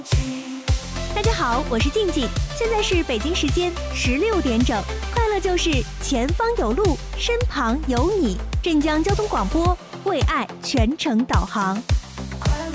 大家好，我是静静，现在是北京时间16点整，快乐就是前方有路，身旁有你。镇江交通广播为爱全程导航。